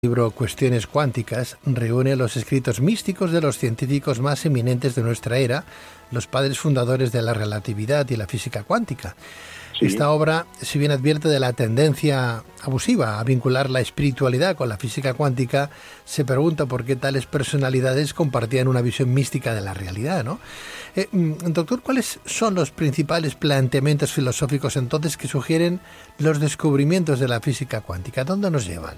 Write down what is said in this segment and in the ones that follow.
libro Cuestiones Cuánticas reúne los escritos místicos de los científicos más eminentes de nuestra era, los padres fundadores de la relatividad y la física cuántica. Sí. Esta obra, si bien advierte de la tendencia abusiva a vincular la espiritualidad con la física cuántica, se pregunta por qué tales personalidades compartían una visión mística de la realidad, ¿no? Doctor, ¿cuáles son los principales planteamientos filosóficos entonces que sugieren los descubrimientos de la física cuántica? ¿Dónde nos llevan?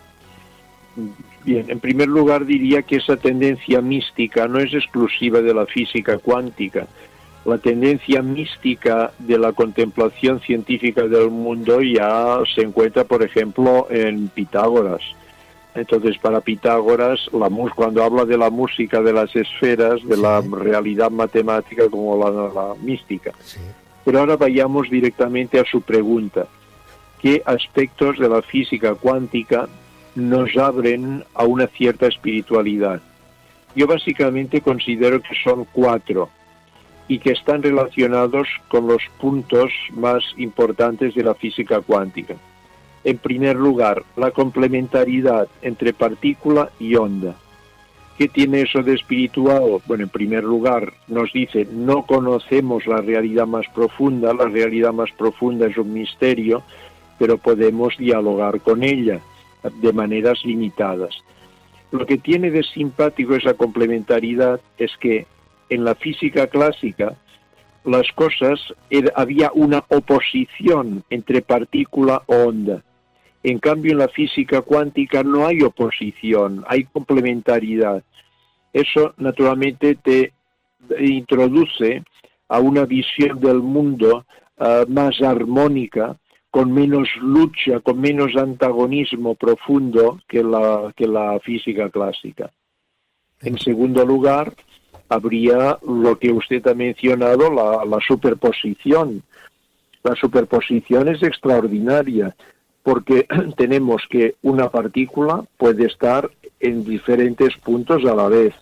Bien, en primer lugar diría que esa tendencia mística no es exclusiva de la física cuántica. La tendencia mística de la contemplación científica del mundo ya se encuentra, por ejemplo, en Pitágoras. Entonces, para Pitágoras, cuando habla de la música de las esferas, de la realidad matemática como la mística. Sí. Pero ahora vayamos directamente a su pregunta. ¿Qué aspectos de la física cuántica nos abren a una cierta espiritualidad? Yo básicamente considero que son 4 y que están relacionados con los puntos más importantes de la física cuántica. En primer lugar, la complementariedad entre partícula y onda. ¿Qué tiene eso de espiritual? Bueno, en primer lugar, nos dice, no conocemos la realidad más profunda es un misterio, pero podemos dialogar con ella de maneras limitadas. Lo que tiene de simpático esa complementariedad es que en la física clásica las cosas había una oposición entre partícula o onda. En cambio en la física cuántica no hay oposición, hay complementariedad. Eso naturalmente te introduce a una visión del mundo más armónica, con menos lucha, con menos antagonismo profundo que la física clásica. En segundo lugar, habría lo que usted ha mencionado, la superposición. La superposición es extraordinaria, porque tenemos que una partícula puede estar en diferentes puntos a la vez.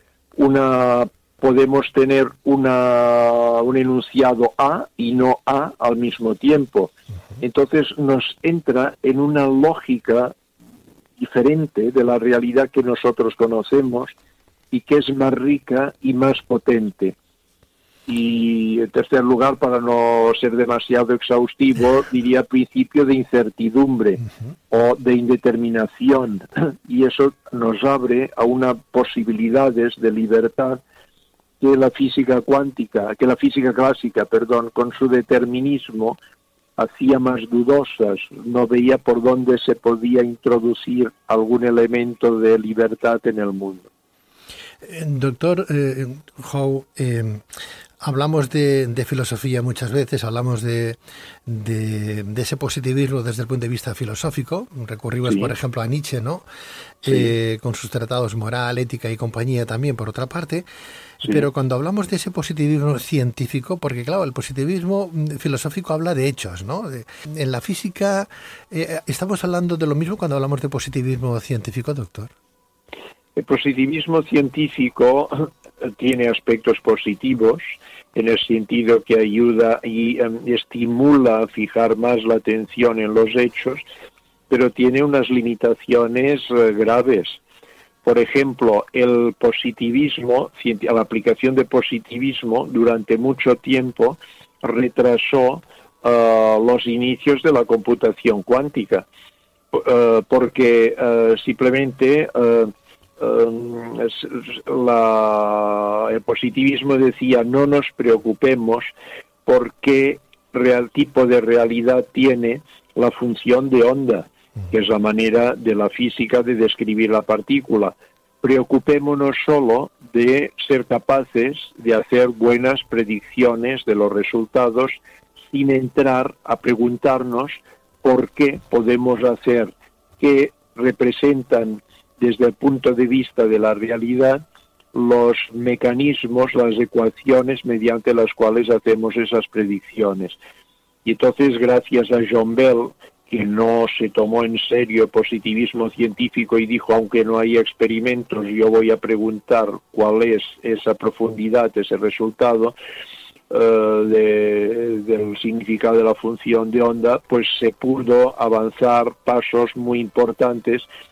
Podemos tener un enunciado A y no A al mismo tiempo. Entonces nos entra en una lógica diferente de la realidad que nosotros conocemos y que es más rica y más potente. Y en tercer lugar, para no ser demasiado exhaustivo, diría principio de incertidumbre o de indeterminación. Y eso nos abre a unas posibilidades de libertad que la física clásica, con su determinismo, hacía más dudosas, no veía por dónde se podía introducir algún elemento de libertad en el mundo. Doctor Howe, hablamos de filosofía muchas veces, hablamos de ese positivismo desde el punto de vista filosófico, recurrimos por ejemplo a Nietzsche, ¿no? Con sus tratados Moral, Ética y Compañía también, por otra parte. Pero cuando hablamos de ese positivismo científico, porque claro, el positivismo filosófico habla de hechos, ¿no? En la física, ¿estamos hablando de lo mismo cuando hablamos de positivismo científico, doctor? El positivismo científico tiene aspectos positivos, en el sentido que ayuda y estimula a fijar más la atención en los hechos, pero tiene unas limitaciones graves. Por ejemplo, el positivismo, la aplicación de positivismo durante mucho tiempo retrasó los inicios de la computación cuántica, porque simplemente el positivismo decía no nos preocupemos por qué tipo de realidad tiene la función de onda, que es la manera de la física de describir la partícula. Preocupémonos solo de ser capaces de hacer buenas predicciones de los resultados sin entrar a preguntarnos por qué podemos hacer, qué representan desde el punto de vista de la realidad los mecanismos, las ecuaciones mediante las cuales hacemos esas predicciones. Y entonces, gracias a John Bell, que no se tomó en serio el positivismo científico y dijo, aunque no hay experimentos, yo voy a preguntar cuál es esa profundidad, ese resultado del significado de la función de onda, pues se pudo avanzar pasos muy importantes